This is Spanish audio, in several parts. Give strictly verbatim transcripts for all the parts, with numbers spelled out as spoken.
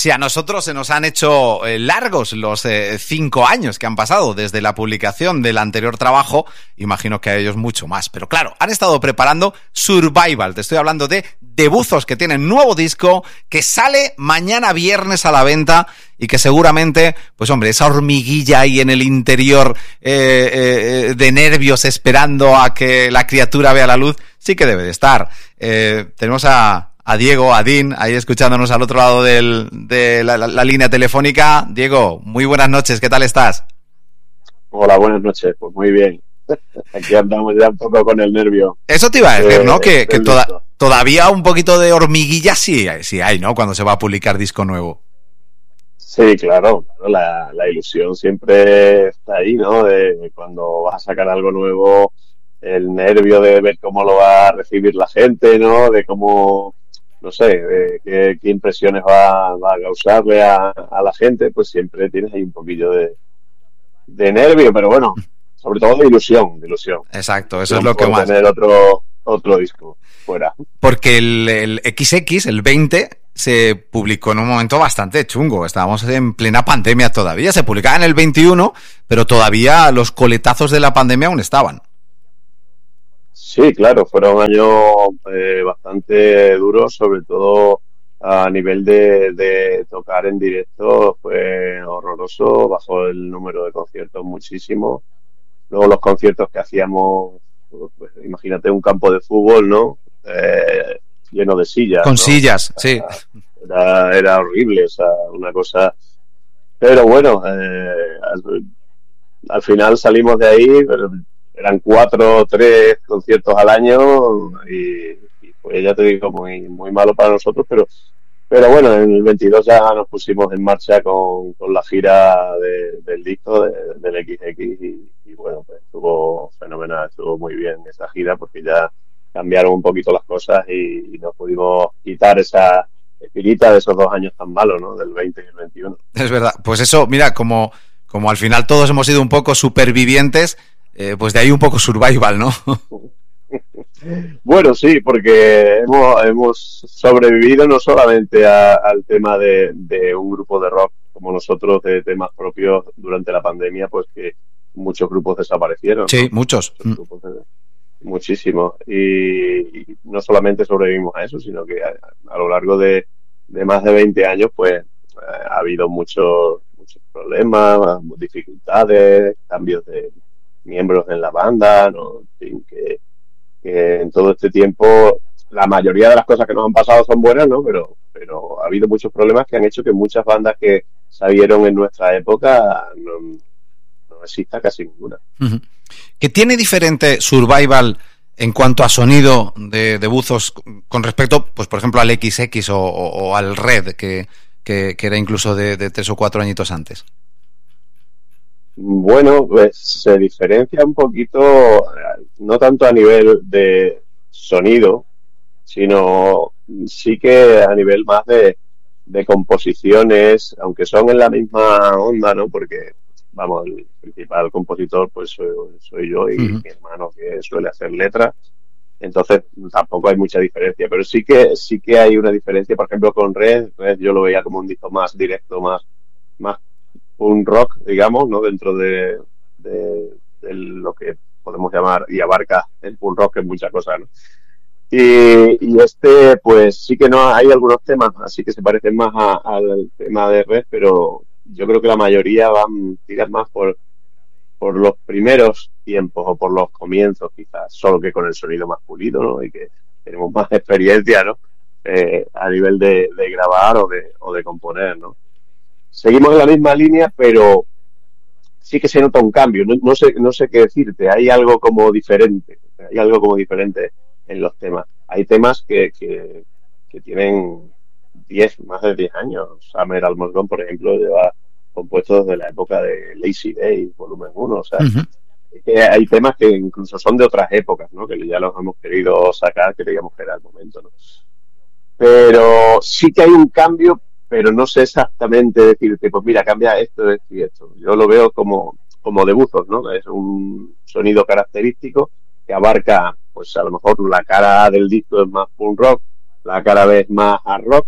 si a nosotros se nos han hecho eh, largos los eh, cinco años que han pasado desde la publicación del anterior trabajo, imagino que a ellos mucho más. Pero claro, han estado preparando Survival. Te estoy hablando de De Buzos, que tienen nuevo disco, que sale mañana viernes a la venta y que seguramente, pues hombre, esa hormiguilla ahí en el interior eh, eh, de nervios esperando a que la criatura vea la luz, sí que debe de estar. Eh, tenemos a... a Diego, a Dean, ahí escuchándonos al otro lado del, de la, la, la línea telefónica. Diego, muy buenas noches, ¿qué tal estás? Hola, buenas noches, pues muy bien. Aquí andamos ya un poco con el nervio. Eso te iba a decir, eh, ¿no? Que, que toda, todavía un poquito de hormiguilla sí, sí hay, ¿no? Cuando se va a publicar disco nuevo. Sí, claro, claro la, la ilusión siempre está ahí, ¿no? De cuando vas a sacar algo nuevo, el nervio de ver cómo lo va a recibir la gente, ¿no? De cómo... no sé, de qué, qué impresiones va, va a causarle a, a la gente, pues siempre tienes ahí un poquillo de, de nervio, pero bueno, sobre todo de ilusión, de ilusión. Exacto, eso es lo que más. Tener otro, otro disco fuera. Porque el, el equis equis, el veinte, se publicó en un momento bastante chungo. Estábamos en plena pandemia todavía. Se publicaba en el veintiuno, pero todavía los coletazos de la pandemia aún estaban. Sí, claro, fueron años eh, bastante duros, sobre todo a nivel de, de tocar en directo, fue horroroso, bajó el número de conciertos muchísimo. Luego los conciertos que hacíamos, pues, imagínate un campo de fútbol, ¿no? Eh, lleno de sillas. Con ¿no? sillas, sí. Era, era horrible, o sea, una cosa... Pero bueno, eh, al, al final salimos de ahí... Pero, eran cuatro o tres conciertos al año y, y pues ya te digo, muy muy malo para nosotros, pero pero bueno, en el veintidós ya nos pusimos en marcha con, con la gira de, del disco, de, del equis equis y, y bueno, pues estuvo fenomenal, estuvo muy bien esa gira porque ya cambiaron un poquito las cosas y, y nos pudimos quitar esa espirita de esos dos años tan malos, ¿no? Del veinte y el veintiuno. Es verdad, pues eso, mira, como, como al final todos hemos sido un poco supervivientes, Eh, pues de ahí un poco Survival, ¿no? Bueno, sí, porque hemos, hemos sobrevivido no solamente a, al tema de, de un grupo de rock como nosotros, de temas propios durante la pandemia, pues que muchos grupos desaparecieron. Sí, ¿no? muchos. muchos grupos de, muchísimos. Y, y no solamente sobrevivimos a eso, sino que a, a lo largo de, de más de veinte años, pues eh, ha habido muchos, muchos problemas, dificultades, cambios de miembros en la banda, ¿no? En fin, que, que en todo este tiempo la mayoría de las cosas que nos han pasado son buenas, ¿no? Pero, pero ha habido muchos problemas que han hecho que muchas bandas que salieron en nuestra época no, no exista casi ninguna. Uh-huh. ¿Qué tiene diferente Survival en cuanto a sonido de, de Buzos con respecto, pues por ejemplo, al equis equis o, o, o al Red, que, que, que era incluso de, de tres o cuatro añitos antes? Bueno, pues se diferencia un poquito, no tanto a nivel de sonido, sino sí que a nivel más de, de composiciones, aunque son en la misma onda, ¿no? Porque, vamos, el principal compositor pues soy, soy yo y uh-huh. mi hermano que suele hacer letras, entonces tampoco hay mucha diferencia, pero sí que sí que hay una diferencia, por ejemplo, con Red, Red yo lo veía como un disco más directo, más más un rock, digamos, ¿no? Dentro de, de, de lo que podemos llamar y abarca el punk rock en muchas cosas, ¿no? Y, y este, pues sí que no hay algunos temas, así que se parecen más a, al tema de Red, pero yo creo que la mayoría van tirar más por por los primeros tiempos o por los comienzos, quizás, solo que con el sonido más pulido, ¿no? Y que tenemos más experiencia, ¿no? Eh, a nivel de, de grabar o de o de componer, ¿no? Seguimos en la misma línea, pero sí que se nota un cambio. No, no sé, no sé qué decirte. Hay algo como diferente. Hay algo como diferente en los temas. Hay temas que, que, que tienen diez, más de diez años. Summer Almost Gone, por ejemplo, lleva compuestos desde la época de Lazy Day, volumen uno. O sea, uh-huh. es que hay temas que incluso son de otras épocas, ¿no? Que ya los hemos querido sacar, creíamos que era el momento, ¿no? Pero sí que hay un cambio, pero no sé exactamente decirte, pues mira, cambia esto, esto y esto. Yo lo veo como, como de Buzos, ¿no? Es un sonido característico que abarca, pues a lo mejor la cara A del disco es más punk rock, la cara B es más hard rock,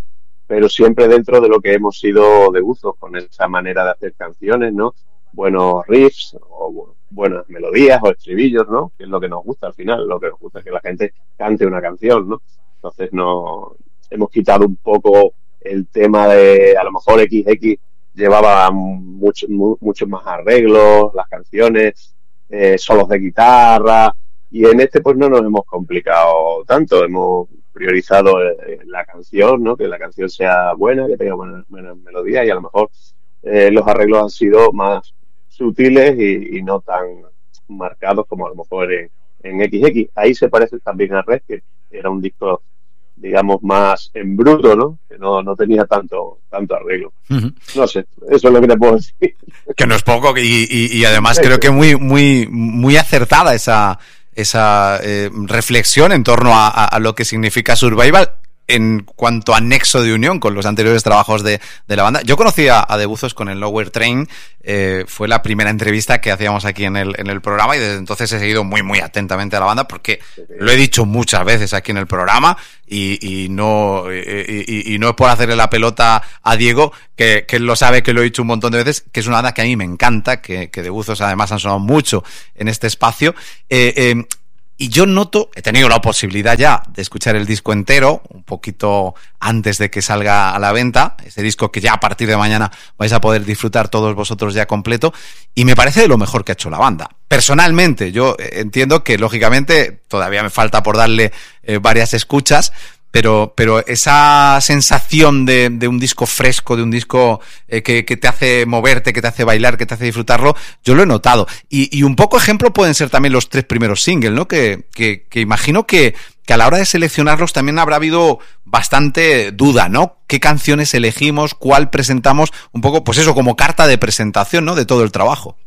pero siempre dentro de lo que hemos sido de Buzos, con esa manera de hacer canciones, ¿no? Buenos riffs, o buenas melodías, o estribillos, ¿no? Que es lo que nos gusta al final, lo que nos gusta es que la gente cante una canción, ¿no? Entonces no hemos quitado un poco el tema de, a lo mejor equis equis llevaba mucho, mu, muchos más arreglos, las canciones, eh, solos de guitarra, y en este pues no nos hemos complicado tanto, hemos priorizado eh, la canción, ¿no? Que la canción sea buena, que tenga buenas, buenas melodías, y a lo mejor eh, los arreglos han sido más sutiles y, y no tan marcados como a lo mejor en, en equis equis. Ahí se parece también a Red, que era un disco, digamos, más en bruto, ¿no? Que no, no tenía tanto tanto arreglo. Uh-huh. No sé, eso es lo que te puedo decir. Que no es poco, y, y, y además creo que muy muy muy acertada esa esa eh, reflexión en torno a, a, a lo que significa Survival en cuanto a nexo de unión con los anteriores trabajos de, de la banda. Yo conocí a, a The Buzos con el Nowhere Train, eh, fue la primera entrevista que hacíamos aquí en el, en el programa, y desde entonces he seguido muy muy atentamente a la banda, porque lo he dicho muchas veces aquí en el programa, y, y no y, y, y no es por hacerle la pelota a Diego, que, que él lo sabe, que lo he dicho un montón de veces, que es una banda que a mí me encanta, que, que The Buzos además han sonado mucho en este espacio. eh, eh, Y yo noto, he tenido la posibilidad ya de escuchar el disco entero, un poquito antes de que salga a la venta, ese disco que ya a partir de mañana vais a poder disfrutar todos vosotros ya completo, y me parece de lo mejor que ha hecho la banda. Personalmente, yo entiendo que lógicamente todavía me falta por darle eh, varias escuchas, Pero, pero esa sensación de, de un disco fresco, de un disco eh, que, que te hace moverte, que te hace bailar, que te hace disfrutarlo, yo lo he notado. Y, y un poco ejemplo pueden ser también los tres primeros singles, ¿no? Que, que, que imagino que, que a la hora de seleccionarlos también habrá habido bastante duda, ¿no? ¿Qué canciones elegimos? ¿Cuál presentamos? Un poco, pues eso, como carta de presentación, ¿no? De todo el trabajo.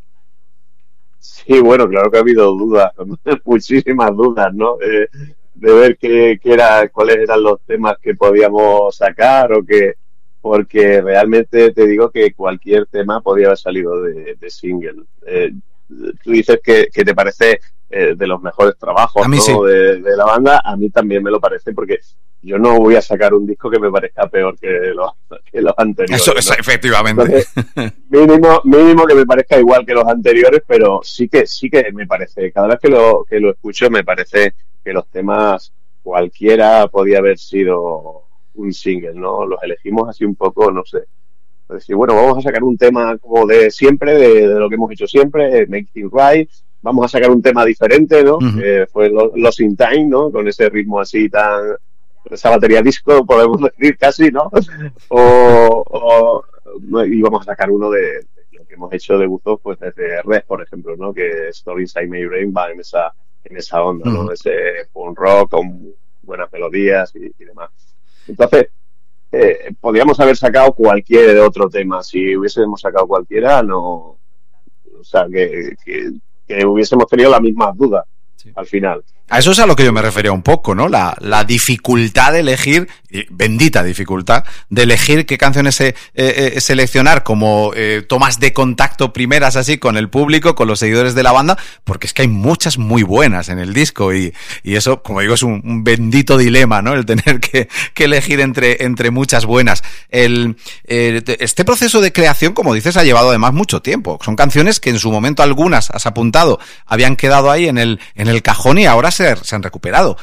Sí, bueno, claro que ha habido dudas, muchísimas dudas, ¿no? Eh, de ver qué, qué era, cuáles eran los temas que podíamos sacar, o que, porque realmente te digo que cualquier tema podía haber salido de, de single. Eh, tú dices que, que te parece eh, de los mejores trabajos, a mí ¿no? Sí. de, de la banda. A mí también me lo parece, porque yo no voy a sacar un disco que me parezca peor que los, que los anteriores. Eso es, ¿no? Efectivamente. Entonces, mínimo, mínimo que me parezca igual que los anteriores, pero sí que, sí que me parece, cada vez que lo, que lo escucho me parece que los temas cualquiera podía haber sido un single, ¿no? Los elegimos así un poco, no sé. Decir, bueno, vamos a sacar un tema como de siempre, de, de lo que hemos hecho siempre, Make Things Right. Vamos a sacar un tema diferente, ¿no? Uh-huh. Eh, fue Lost in Time, ¿no? Con ese ritmo así tan... esa batería disco, podemos decir casi, ¿no? O, o y vamos a sacar uno de, de lo que hemos hecho de Buzos, pues desde Red, por ejemplo, ¿no? Que Stories I May Rain va en esa en esa onda, ¿no? Uh-huh. Ese punk rock con buenas melodías y, y demás. Entonces, eh, podríamos haber sacado cualquier otro tema. Si hubiésemos sacado cualquiera, no... O sea, que, que, que hubiésemos tenido las mismas dudas, sí, al final. A eso es a lo que yo me refería un poco, ¿no? La, la dificultad de elegir, bendita dificultad, de elegir qué canciones eh, eh, seleccionar como eh, tomas de contacto primeras así con el público, con los seguidores de la banda, porque es que hay muchas muy buenas en el disco, y, y eso, como digo, es un, un bendito dilema, ¿no? El tener que, que elegir entre, entre muchas buenas. El, el, este proceso de creación, como dices, ha llevado además mucho tiempo. Son canciones que en su momento algunas, has apuntado, habían quedado ahí en el, en el cajón, y ahora se, se han recuperado.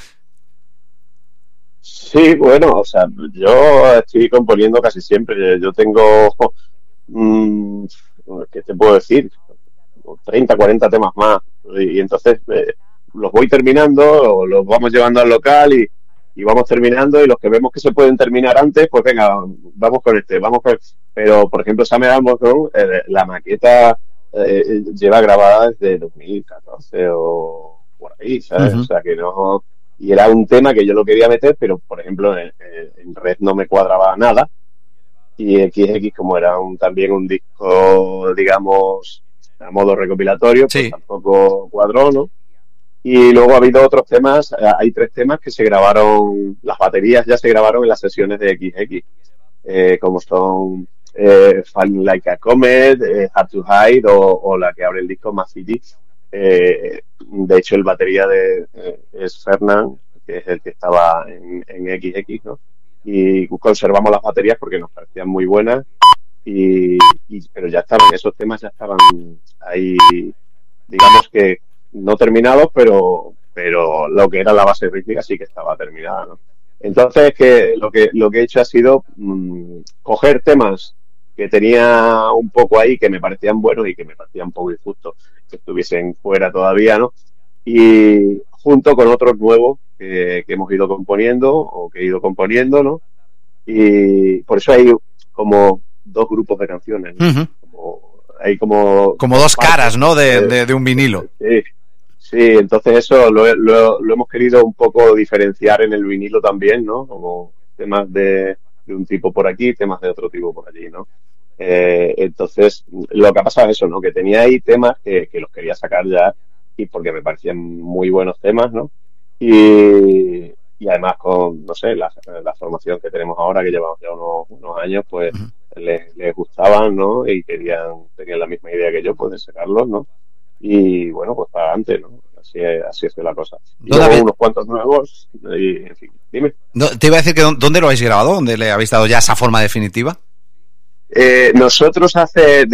Sí, bueno, o sea, yo estoy componiendo casi siempre. Yo tengo, mmm, ¿qué te puedo decir? treinta, cuarenta temas más. Y, y entonces eh, los voy terminando, los vamos llevando al local y, y vamos terminando, y los que vemos que se pueden terminar antes, pues venga, vamos con este, vamos con... Pero, por ejemplo, Summer Amazon, eh, la maqueta eh, lleva grabada desde dos mil catorce o por ahí, ¿sabes? Uh-huh. O sea, que no... Y era un tema que yo lo quería meter, pero, por ejemplo, en, en Red no me cuadraba nada. Y equis equis, como era un, también un disco, digamos, a modo recopilatorio, pues sí, tampoco cuadró, ¿no? Y luego ha habido otros temas, hay tres temas que se grabaron, las baterías ya se grabaron en las sesiones de equis equis, eh, como son eh, Falling Like a Comet, eh, Hard to Hide, o, o la que abre el disco, Mad City. Eh, de hecho, el batería de eh, es Fernand, que es el que estaba en, en equis equis, ¿no? y conservamos las baterías porque nos parecían muy buenas, y, y pero ya estaban, esos temas ya estaban ahí, digamos que no terminados, pero pero lo que era la base rítmica sí que estaba terminada, ¿no? Entonces, que lo que lo que he hecho ha sido mmm, coger temas que tenía un poco ahí, que me parecían buenos y que me parecían un poco injustos que estuviesen fuera todavía, ¿no? Y junto con otros nuevos que, que hemos ido componiendo o que he ido componiendo, ¿no? Y por eso hay como dos grupos de canciones, ¿no? Uh-huh. Como, hay como... Como dos caras, ¿no? De, de, de un vinilo. Sí. Sí, entonces eso lo, lo, lo hemos querido un poco diferenciar en el vinilo también, ¿no? Como temas de, de un tipo por aquí, temas de otro tipo por allí, ¿no? Eh, entonces, lo que ha pasado es eso, ¿no? Que tenía ahí temas que, que los quería sacar ya y porque me parecían muy buenos temas, ¿no? Y, y además con, no sé, la, la formación que tenemos ahora, que llevamos ya unos, unos años, pues uh-huh. les, les gustaban, ¿no? Y querían, tenían la misma idea que yo, pues de sacarlos, ¿no? Y bueno, pues para adelante, ¿no? Así es, así es la cosa. Y luego unos cuantos nuevos y, en fin, dime. No, te iba a decir que ¿dónde lo habéis grabado? ¿Dónde le habéis dado ya esa forma definitiva? Eh, nosotros hace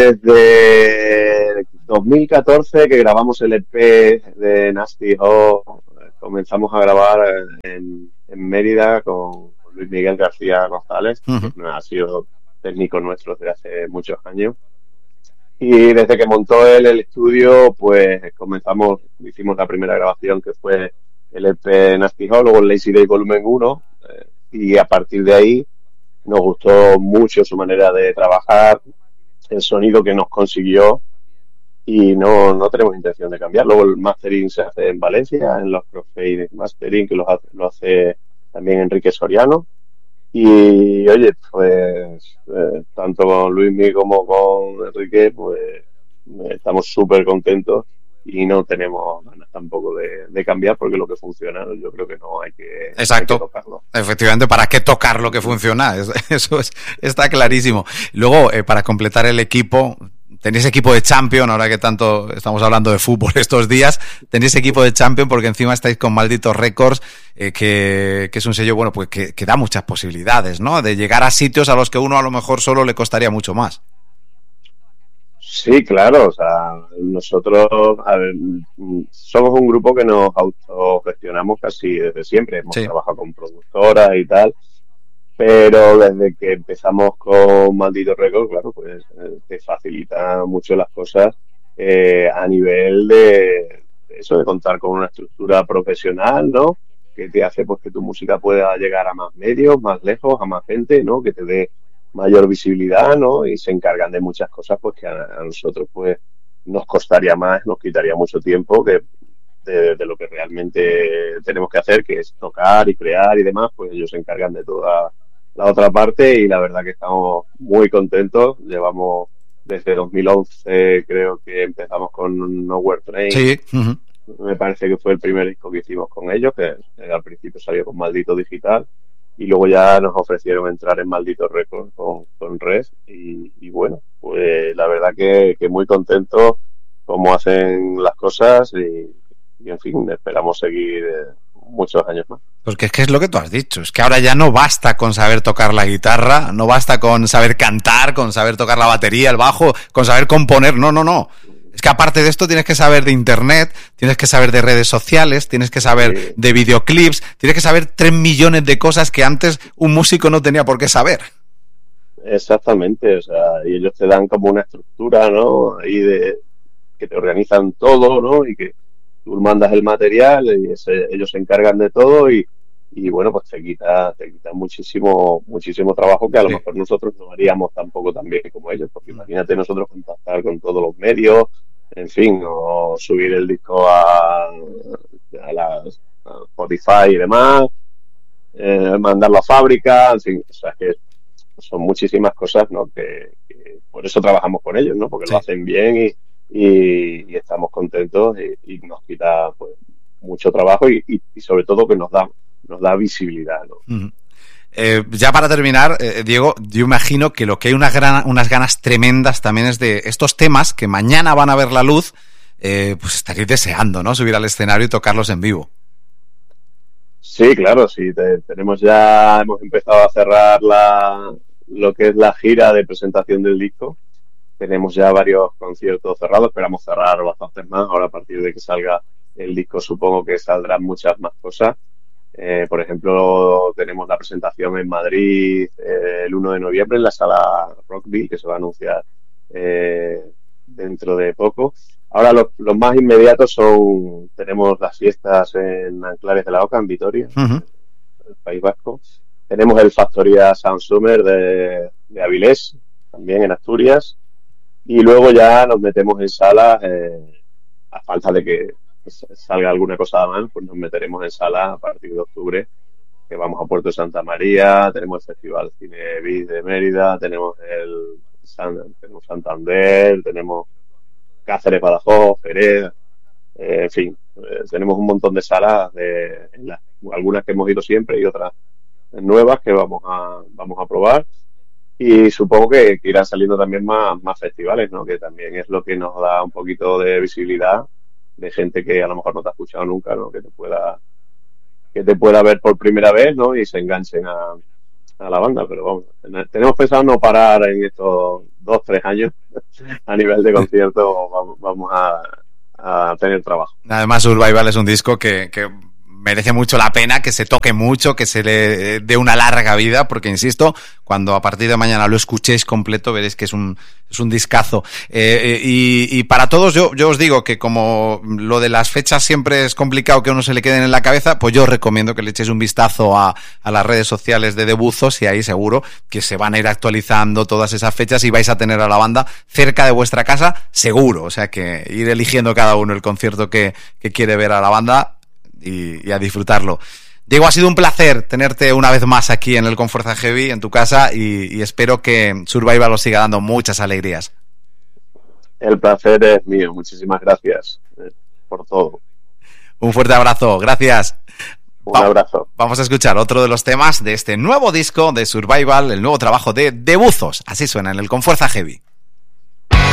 desde dos mil catorce que grabamos el E P de Nasty Ho, comenzamos a grabar en, en Mérida con Luis Miguel García González, uh-huh. que ha sido técnico nuestro desde hace muchos años. Y desde que montó él el estudio, pues comenzamos, hicimos la primera grabación que fue el E P Nasty Ho, luego el Lazy Day Volumen uno, eh, y a partir de ahí nos gustó mucho su manera de trabajar, el sonido que nos consiguió, y no, no tenemos intención de cambiar. Luego el mastering se hace en Valencia, en los Crossfade Mastering, que lo hace, lo hace también Enrique Soriano. Y oye, pues eh, tanto con Luismi como con Enrique, pues estamos súper contentos y no tenemos ganas tampoco de, de cambiar, porque lo que funciona yo creo que no hay que, Exacto. hay que tocarlo. Efectivamente, ¿para qué tocar lo que funciona? Eso es, está clarísimo. Luego, eh, para completar el equipo, tenéis equipo de Champion, ahora que tanto estamos hablando de fútbol estos días, tenéis equipo de Champion porque encima estáis con Malditos Records, eh, que, que es un sello, bueno, pues que, que da muchas posibilidades, ¿no? De llegar a sitios a los que uno a lo mejor solo le costaría mucho más. Sí, claro, o sea, nosotros a ver, somos un grupo que nos autogestionamos casi desde siempre, hemos sí. trabajado con productoras y tal, pero desde que empezamos con Maldito Records, claro, pues eh, te facilita mucho las cosas eh, a nivel de, de eso, de contar con una estructura profesional, ¿no? Que te hace pues que tu música pueda llegar a más medios, más lejos, a más gente, ¿no? Que te dé mayor visibilidad, ¿no? Y se encargan de muchas cosas pues que a, a nosotros pues nos costaría más, nos quitaría mucho tiempo que de, de lo que realmente tenemos que hacer, que es tocar y crear y demás, pues ellos se encargan de toda la otra parte y la verdad que estamos muy contentos. Llevamos desde dos mil once, creo que empezamos con Nowhere Train. Sí. Uh-huh. Me parece que fue el primer disco que hicimos con ellos, que al principio salió con Maldito Digital. Y luego ya nos ofrecieron entrar en Maldito Records con, con Res y, y bueno, pues la verdad que, que muy contentos cómo hacen las cosas y, y en fin, esperamos seguir eh, muchos años más. Porque es que es lo que tú has dicho, es que ahora ya no basta con saber tocar la guitarra, no basta con saber cantar, con saber tocar la batería, el bajo, con saber componer, no, no, no. Es que aparte de esto tienes que saber de internet, tienes que saber de redes sociales, tienes que saber sí. de videoclips, tienes que saber tres millones de cosas que antes un músico no tenía por qué saber. Exactamente, o sea, y ellos te dan como una estructura, ¿no? Ahí de que te organizan todo, ¿no? Y que tú mandas el material y ese, ellos se encargan de todo y, y bueno, pues te quita, te quita muchísimo, muchísimo trabajo que a lo sí. mejor nosotros no haríamos tampoco tan bien como ellos, porque imagínate nosotros contactar con todos los medios, en fin, o subir el disco a, a las a Spotify y demás, eh, mandarlo a fábrica, en fin, o sea, que son muchísimas cosas, ¿no? Que, que por eso trabajamos con ellos, ¿no? Porque sí. lo hacen bien y, y, y estamos contentos y, y nos quita pues mucho trabajo y, y, y sobre todo que nos da nos da visibilidad, ¿no? Uh-huh. Eh, ya para terminar, eh, Diego, yo imagino que lo que hay unas, gran, unas ganas tremendas también es de estos temas que mañana van a ver la luz, eh, pues estaréis deseando, ¿no? Subir al escenario y tocarlos en vivo. Sí, claro, sí. Te, tenemos ya, hemos empezado a cerrar la, lo que es la gira de presentación del disco. Tenemos ya varios conciertos cerrados, esperamos cerrar bastantes más. Ahora a partir de que salga el disco supongo que saldrán muchas más cosas. Eh, por ejemplo, tenemos la presentación en Madrid eh, el uno de noviembre en la sala Rockville, que se va a anunciar eh, dentro de poco. Ahora los, los más inmediatos son, tenemos las fiestas en Anclares de la Oca, en Vitoria, Uh-huh. el País Vasco. Tenemos el Factoría Sound Summer de, de Avilés, también en Asturias. Y luego ya nos metemos en salas, eh, a falta de que salga alguna cosa más, pues nos meteremos en salas a partir de octubre, que vamos a Puerto de Santa María, tenemos el Festival Cine Biz de Mérida, tenemos el San, tenemos Santander, tenemos Cáceres, Badajoz, Jerez, eh, en fin, eh, tenemos un montón de salas, de, en las, algunas que hemos ido siempre y otras nuevas que vamos a, vamos a probar. Y supongo que, que irán saliendo también más, más festivales, ¿no? Que también es lo que nos da un poquito de visibilidad de gente que a lo mejor no te ha escuchado nunca, ¿no? Que te pueda, que te pueda ver por primera vez, ¿no? Y se enganchen a, a la banda. Pero vamos, tenemos pensado no parar en estos dos, tres años a nivel de concierto, vamos, vamos a, a tener trabajo. Además, Survival es un disco que, que merece mucho la pena, que se toque mucho, que se le dé una larga vida, porque insisto, cuando a partir de mañana lo escuchéis completo veréis que es un es un discazo. Eh, y, y para todos yo, yo os digo que como lo de las fechas siempre es complicado que a uno se le queden en la cabeza, pues yo os recomiendo que le echéis un vistazo a, a las redes sociales de Debuzos y ahí seguro que se van a ir actualizando todas esas fechas y vais a tener a la banda cerca de vuestra casa, seguro. O sea que ir eligiendo cada uno el concierto que, que quiere ver a la banda y, y a disfrutarlo. Diego, ha sido un placer tenerte una vez más aquí en el Con Fuerza Heavy, en tu casa, y, y espero que Survival os siga dando muchas alegrías. El placer es mío, muchísimas gracias eh, por todo. Un fuerte abrazo, gracias. Un abrazo. Vamos a escuchar otro de los temas de este nuevo disco de Survival, el nuevo trabajo de Debuzos. Así suena en el Con Fuerza Heavy.